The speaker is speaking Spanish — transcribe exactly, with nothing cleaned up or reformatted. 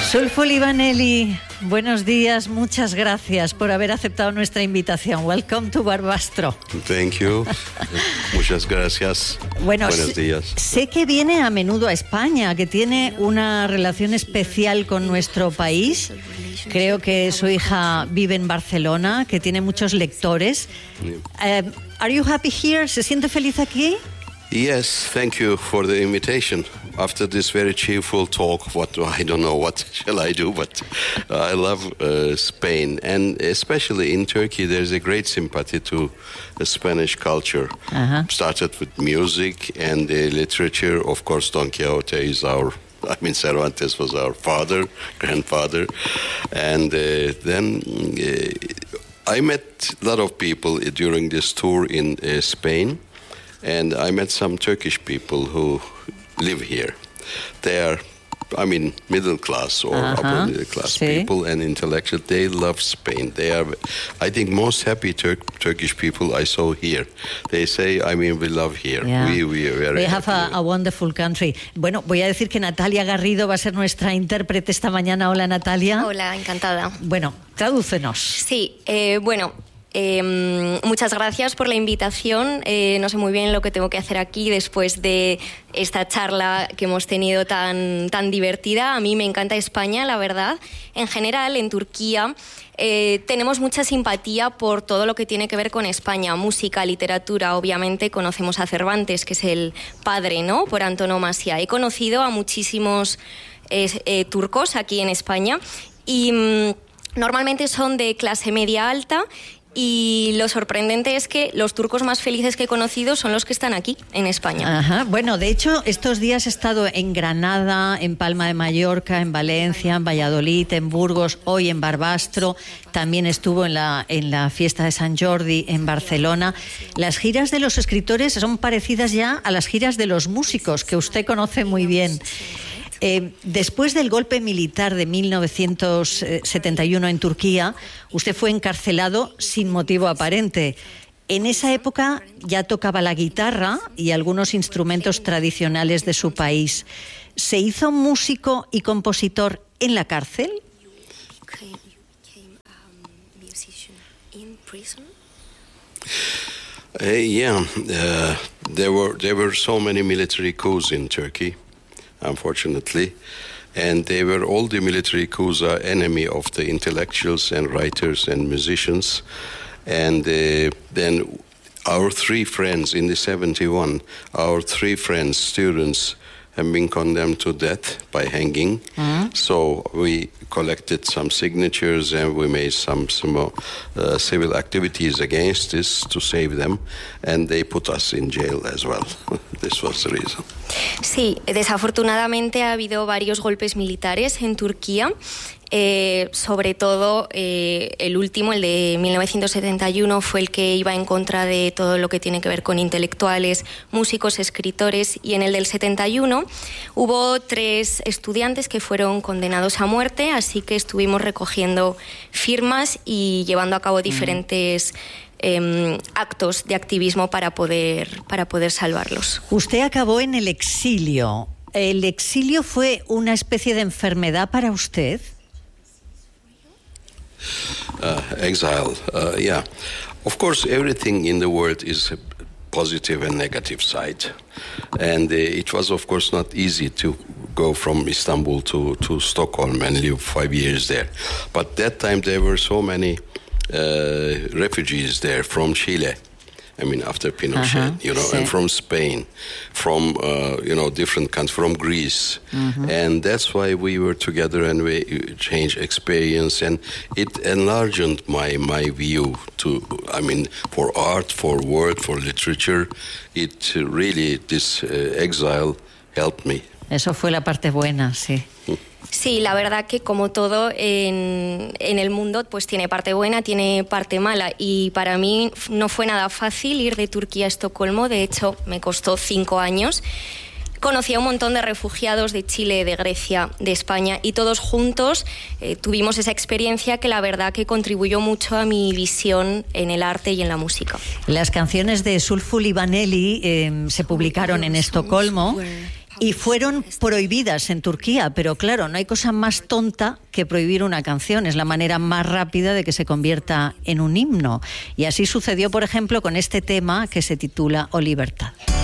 Sulfo Livaneli, buenos días, muchas gracias por haber aceptado nuestra invitación. Welcome to Barbastro. Thank you. Muchas gracias. Bueno, buenos días. Sé que viene a menudo a España, que tiene una relación especial con nuestro país. Creo que su hija vive en Barcelona, que tiene muchos lectores. Uh, are you happy here? ¿Se siente feliz aquí? Yes, thank you for the invitation. After this very cheerful talk, what I don't know what shall I do, but I love uh, Spain, and especially in Turkey, there's a great sympathy to the Spanish culture. Uh-huh. Started with music and uh, literature. Of course, Don Quixote is our. I mean, Cervantes was our father, grandfather, and uh, then uh, I met a lot of people during this tour in uh, Spain. And I met some Turkish people who live here. They are, I mean, middle class or uh-huh. upper middle class sí. people and intellectual. They love Spain. They are, I think, most happy Tur- Turkish people I saw here. They say, I mean, we love here. Yeah. We, we are very We have a, a wonderful country. Bueno, voy a decir que Natalia Garrido va a ser nuestra intérprete esta mañana. Hola, Natalia. Hola, encantada. Bueno, tradúcenos. Sí, eh, bueno... Eh, muchas gracias por la invitación. Eh, no sé muy bien lo que tengo que hacer aquí después de esta charla que hemos tenido tan, tan divertida. A mí me encanta España, la verdad. En general, en Turquía eh, tenemos mucha simpatía por todo lo que tiene que ver con España. Música, literatura, obviamente conocemos a Cervantes, que es el padre, ¿no?, por antonomasia. He conocido a muchísimos eh, eh, turcos aquí en España y mm, normalmente son de clase media alta. Y lo sorprendente es que los turcos más felices que he conocido son los que están aquí, en España. Ajá. Bueno, de hecho, estos días he estado en Granada, en Palma de Mallorca, en Valencia, en Valladolid, en Burgos, hoy en Barbastro. También estuvo en la, en la fiesta de Sant Jordi en Barcelona. Las giras de los escritores son parecidas ya a las giras de los músicos, que usted conoce muy bien. Eh, después del golpe militar de mil novecientos setenta y uno en Turquía, usted fue encarcelado sin motivo aparente. En esa época ya tocaba la guitarra y algunos instrumentos tradicionales de su país. ¿Se hizo músico y compositor en la cárcel? Uh, yeah, uh, there were there were so many military coups in Turkey. Unfortunately, and they were all the military coups are enemy of the intellectuals and writers and musicians, and uh, then our three friends in the seventy-one, our three friends, students, have been condemned to death by hanging. Mm-hmm. So we collected some signatures and we made some, some uh, civil activities against this to save them, and they put us in jail as well. This was the reason. Sí, desafortunadamente ha habido varios golpes militares en Turquía. Eh, sobre todo eh, el último, el de mil novecientos setenta y uno, fue el que iba en contra de todo lo que tiene que ver con intelectuales, músicos, escritores, y en el del setenta y uno hubo tres estudiantes que fueron condenados a muerte, así que estuvimos recogiendo firmas y llevando a cabo diferentes eh, actos de activismo para poder, para poder salvarlos. Usted acabó en el exilio. ¿El exilio fue una especie de enfermedad para usted? Uh, exile, uh, yeah. Of course, everything in the world is a positive and negative side. And uh, it was, of course, not easy to go from Istanbul to, to Stockholm and live five years there. But that time there were so many uh, refugees there from Chile. I mean, after Pinochet, uh-huh. you know, sí. and from Spain, from, uh, you know, different countries, from Greece. Uh-huh. And that's why we were together and we changed experience, and it enlarged my, my view to, I mean, for art, for word, for literature. It really, this uh, exile helped me. Eso fue la parte buena, sí. Sí, la verdad que como todo en, en el mundo pues tiene parte buena, tiene parte mala, y para mí no fue nada fácil ir de Turquía a Estocolmo. De hecho, me costó cinco años. Conocí a un montón de refugiados de Chile, de Grecia, de España, y todos juntos eh, tuvimos esa experiencia que la verdad que contribuyó mucho a mi visión en el arte y en la música. Las canciones de Sulfo Livaneli eh, se publicaron en Estocolmo. y fueron prohibidas en Turquía, pero claro, no hay cosa más tonta que prohibir una canción, es la manera más rápida de que se convierta en un himno. Y así sucedió, por ejemplo, con este tema que se titula O Libertad.